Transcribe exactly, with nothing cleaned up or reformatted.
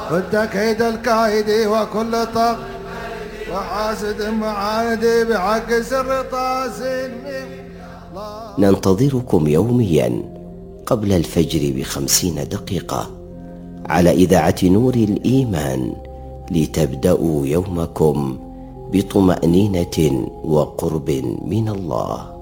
ضد كيد الكايد وكل طغ وحاسد معاند بحق سر طاسين. ننتظركم يوميا قبل الفجر بخمسين دقيقة على إذاعة نور الإيمان لتبدأوا يومكم بطمأنينة وقرب من الله.